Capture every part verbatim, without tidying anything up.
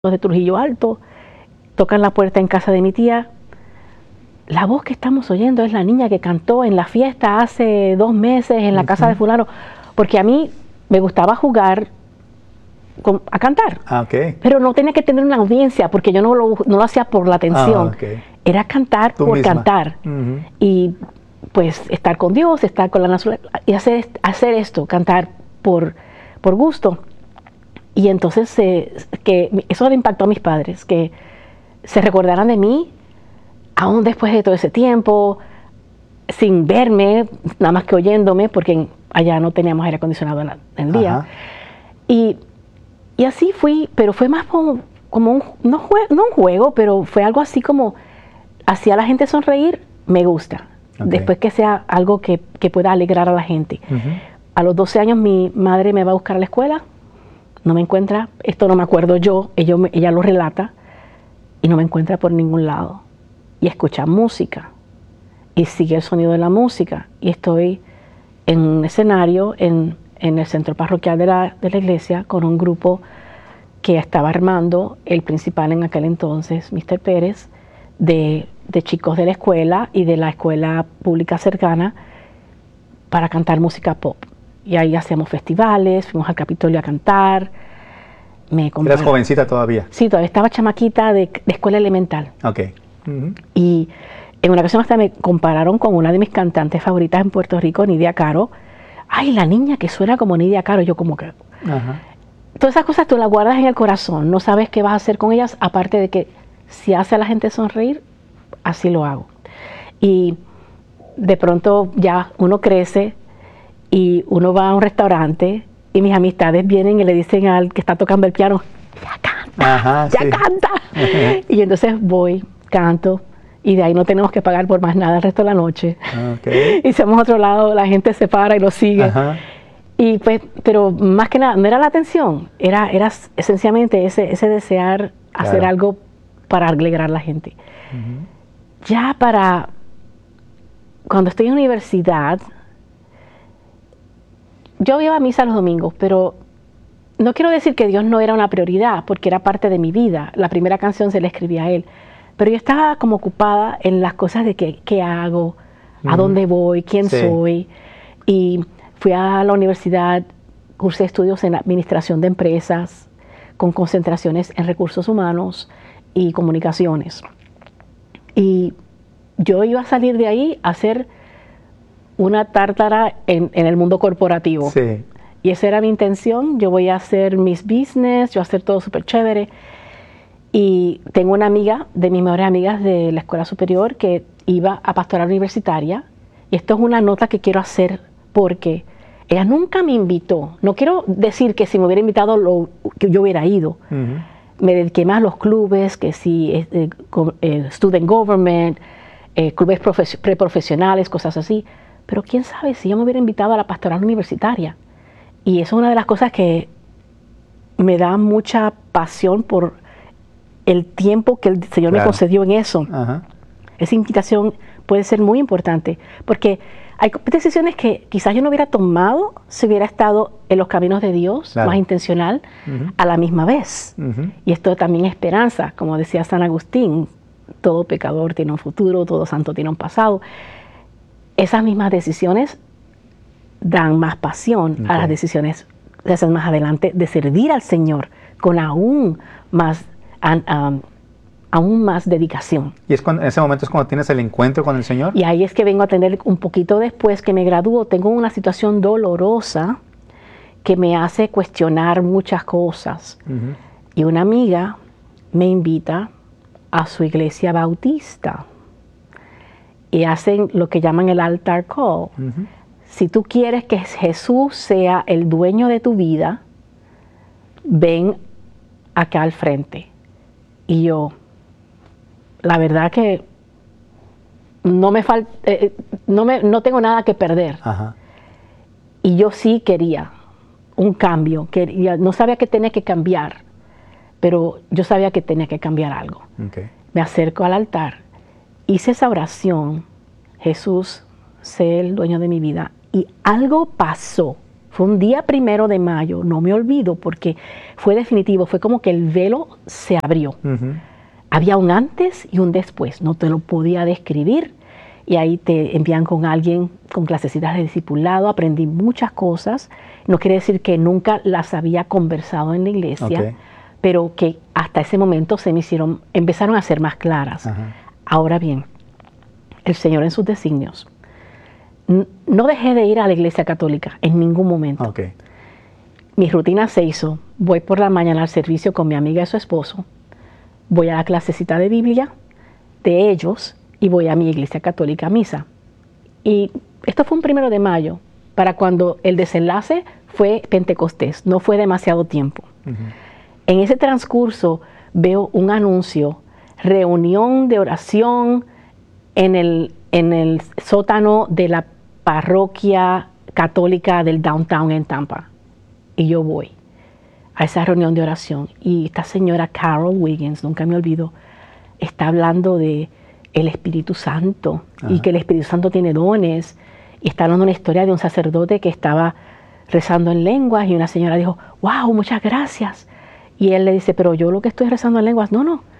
de Trujillo Alto, tocan la puerta en casa de mi tía. La voz que estamos oyendo es la niña que cantó en la fiesta hace dos meses en la uh-huh. casa de fulano, porque a mí me gustaba jugar con, a cantar, ah, okay. pero no tenía que tener una audiencia, porque yo no lo, no lo hacía por la atención, ah, okay. era cantar Tú por misma. cantar, uh-huh. y pues estar con Dios, estar con la naturaleza, y hacer, hacer esto, cantar por, por gusto. Y entonces eh, que eso le impactó a mis padres, que se recordaran de mí, aún después de todo ese tiempo, sin verme, nada más que oyéndome, porque allá no teníamos aire acondicionado en, la, en el día. Y, y así fui, pero fue más como, como un, no, jue, no un juego, pero fue algo así como, hacía a la gente sonreír, me gusta. Okay. Después que sea algo que, que pueda alegrar a la gente. Uh-huh. A los doce años mi madre me va a buscar a la escuela, no me encuentra, esto no me acuerdo yo, ella, ella lo relata, y no me encuentra por ningún lado. Y escucha música, y sigue el sonido de la música, y estoy en un escenario en, en el centro parroquial de la, de la iglesia con un grupo que estaba armando el principal en aquel entonces, mister Pérez, de, de chicos de la escuela y de la escuela pública cercana para cantar música pop. Y ahí hacíamos festivales, fuimos al Capitolio a cantar. Me ¿Eras jovencita todavía? Sí, todavía estaba chamaquita de, de escuela elemental. Ok. Uh-huh. Y en una ocasión hasta me compararon con una de mis cantantes favoritas en Puerto Rico, Nidia Caro. Ay, la niña que suena como Nidia Caro. Yo como que... Uh-huh. Todas esas cosas tú las guardas en el corazón. No sabes qué vas a hacer con ellas, aparte de que si hace a la gente sonreír, así lo hago. Y de pronto ya uno crece y uno va a un restaurante y mis amistades vienen y le dicen al que está tocando el piano, ya canta, Ajá, ya sí. canta. Uh-huh. Y entonces voy, canto, y de ahí no tenemos que pagar por más nada el resto de la noche. Okay. Y si vamos a otro lado, la gente se para y lo sigue. Ajá. Y pues, pero más que nada, no era la atención, era, era esencialmente ese, ese desear hacer claro. algo para alegrar a la gente. Uh-huh. Ya para, cuando estoy en universidad, yo iba a misa los domingos, pero no quiero decir que Dios no era una prioridad, porque era parte de mi vida. La primera canción se la escribí a Él. Pero yo estaba como ocupada en las cosas de qué, qué hago, mm. a dónde voy, quién sí. soy. Y fui a la universidad, cursé estudios en administración de empresas, con concentraciones en recursos humanos y comunicaciones. Y yo iba a salir de ahí a hacer una tártara en, en el mundo corporativo. Sí. Y esa era mi intención. Yo voy a hacer mis business, yo voy a hacer todo súper chévere. Y tengo una amiga, de mis mejores amigas de la escuela superior, que iba a pastoral universitaria. Y esto es una nota que quiero hacer porque ella nunca me invitó. No quiero decir que si me hubiera invitado lo, que yo hubiera ido. Uh-huh. Me dediqué más a los clubes, que si eh, eh, student government, eh, clubes profes- preprofesionales, cosas así. Pero quién sabe si yo me hubiera invitado a la pastoral universitaria. Y eso es una de las cosas que me da mucha pasión por el tiempo que el Señor claro. me concedió en eso. Uh-huh. Esa invitación puede ser muy importante, porque hay decisiones que quizás yo no hubiera tomado si hubiera estado en los caminos de Dios, claro. más intencional, uh-huh. a la misma vez. Uh-huh. Y esto también es esperanza, como decía San Agustín, todo pecador tiene un futuro, todo santo tiene un pasado. Esas mismas decisiones dan más pasión okay. a las decisiones de hacer más adelante, de servir al Señor con aún más, um, aún más dedicación. ¿Y es cuando, en ese momento es cuando tienes el encuentro con el Señor? Y ahí es que vengo a tener un poquito después que me gradúo, tengo una situación dolorosa que me hace cuestionar muchas cosas. Uh-huh. Y una amiga me invita a su iglesia bautista. Y hacen lo que llaman el altar call. Uh-huh. Si tú quieres que Jesús sea el dueño de tu vida, ven acá al frente. Y yo, la verdad que no me falta, eh, no me, no tengo nada que perder. Uh-huh. Y yo sí quería un cambio, quería, no sabía que tenía que cambiar, pero yo sabía que tenía que cambiar algo. Okay. Me acerco al altar. Hice esa oración, Jesús, sé el dueño de mi vida, y algo pasó Fue un día primero de mayo, no me olvido porque fue definitivo, fue como que el velo se abrió. Ujú. Había un antes y un después, no te lo podía describir. Y ahí te envían con alguien con clasecitas de discipulado, aprendí muchas cosas. No quiere decir que nunca las había conversado en la iglesia, Ok. pero que hasta ese momento se me hicieron, empezaron a ser más claras. Ajá. Ahora bien, el Señor en sus designios. N- No dejé de ir a la iglesia católica en ningún momento. Ok. Mi rutina se hizo, voy por la mañana al servicio con mi amiga y su esposo, voy a la clasecita de Biblia de ellos y voy a mi iglesia católica a misa. Y esto fue un primero de mayo, para cuando el desenlace fue Pentecostés, no fue demasiado tiempo. Ujú. En ese transcurso veo un anuncio, reunión de oración en el, en el sótano de la parroquia católica del downtown en Tampa. Y yo voy a esa reunión de oración. Y esta señora Carol Wiggins, nunca me olvido, está hablando de el Espíritu Santo y Ajá. que el Espíritu Santo tiene dones. Y está hablando una historia de un sacerdote que estaba rezando en lenguas y una señora dijo, wow, muchas gracias. Y él le dice, pero yo lo que estoy rezando en lenguas, no, no.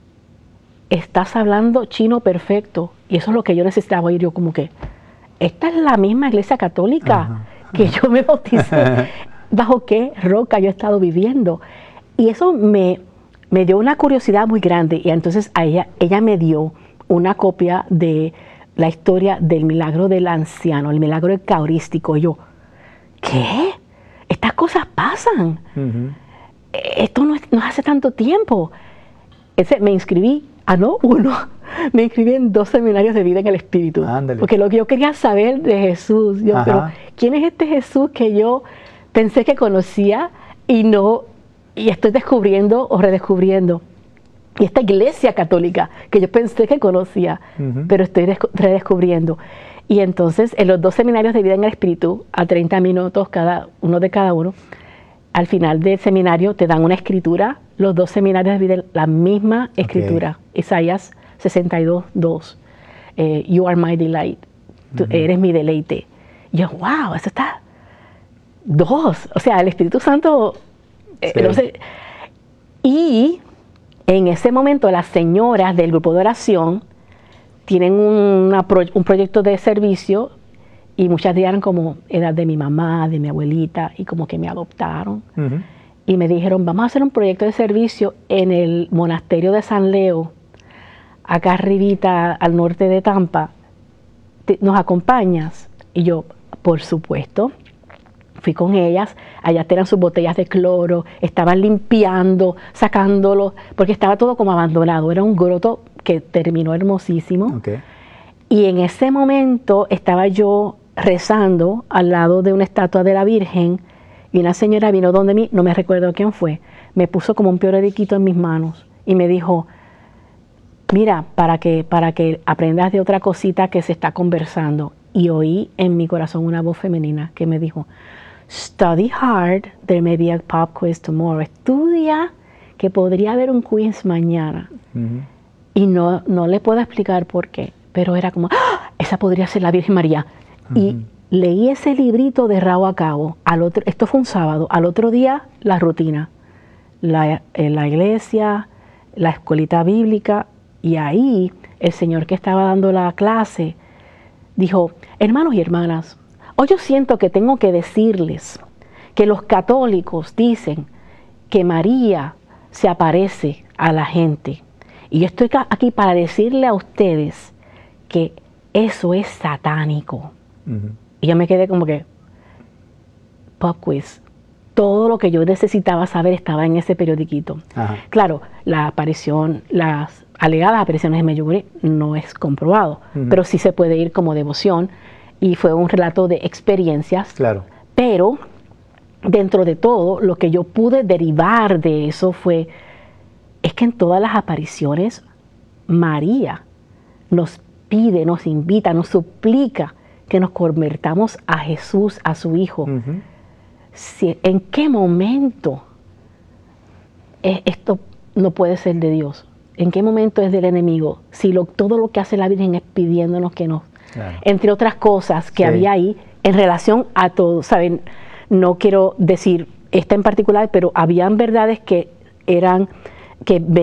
Estás hablando chino perfecto. Y eso es lo que yo necesitaba oír. Yo como que, esta es la misma iglesia católica Ajá. que yo me bauticé. ¿Bajo qué roca yo he estado viviendo? Y eso me, me dio una curiosidad muy grande. Y entonces a ella, ella me dio una copia de la historia del milagro del anciano, el milagro eucarístico. Y yo, ¿qué? Estas cosas pasan. Ujú. Esto no, es- no hace tanto tiempo. Ese, me inscribí, ah no, uno, me inscribí en dos seminarios de vida en el Espíritu. Ándale. Porque lo que yo quería saber de Jesús, yo, Ajá. pero ¿quién es este Jesús que yo pensé que conocía y no, y estoy descubriendo o redescubriendo? Y esta iglesia católica que yo pensé que conocía, Ujú. pero estoy descu- redescubriendo. Y entonces, en los dos seminarios de vida en el Espíritu, a treinta minutos cada uno de cada uno, al final del seminario te dan una escritura, los dos seminarios de vida, la misma escritura, Isaías sesenta y dos, dos. Eh, you are my delight, tú Ujú. eres mi deleite. Y yo, wow, eso está, dos, o sea, el Espíritu Santo, eh, Sí. no sé. Y en ese momento las señoras del grupo de oración tienen una pro- un proyecto de servicio y muchas de ellas eran como edad de mi mamá, de mi abuelita y como que me adoptaron. Ujú. Y me dijeron, vamos a hacer un proyecto de servicio en el monasterio de San Leo, acá arribita al norte de Tampa. ¿Te- ¿Nos acompañas? Y yo, por supuesto. Fui con ellas, allá tenían sus botellas de cloro, estaban limpiando, sacándolo, porque estaba todo como abandonado. Era un groto que terminó hermosísimo. Ok. Y en ese momento estaba yo rezando al lado de una estatua de la Virgen y una señora vino donde mí, no me recuerdo quién fue, me puso como un periodiquito en mis manos y me dijo, mira, para que, para que aprendas de otra cosita que se está conversando. Y oí en mi corazón una voz femenina que me dijo, study hard, there may be a pop quiz tomorrow. Estudia, que podría haber un quiz mañana. Ujú. Y no, no le puedo explicar por qué, pero era como, ¡ah! Esa podría ser la Virgen María. Y Ujú. leí ese librito de rabo a cabo. Al otro, esto fue un sábado, al otro día la rutina, la, eh, la iglesia, la escuelita bíblica, y ahí el señor que estaba dando la clase dijo, hermanos y hermanas, hoy yo siento que tengo que decirles que los católicos dicen que María se aparece a la gente. Y yo estoy ca- aquí para decirle a ustedes que eso es satánico. Ujú. Y yo me quedé como que, pop quiz. Todo lo que yo necesitaba saber estaba en ese periodiquito. Ajá. Claro, la aparición, las alegadas apariciones de Medjugorje no es comprobado, Ujú. pero sí se puede ir como devoción y fue un relato de experiencias. Claro. Pero dentro de todo, lo que yo pude derivar de eso fue, es que en todas las apariciones, María nos pide, nos invita, nos suplica que nos convertamos a Jesús, a su Hijo. Ujú. Si- ¿En qué momento es- esto no puede ser de Dios? ¿En qué momento es del enemigo? Si lo- todo lo que hace la Virgen es pidiéndonos que nos, Claro. entre otras cosas que Sí. había ahí en relación a todo, ¿saben? no quiero decir esta en particular, pero habían verdades que eran que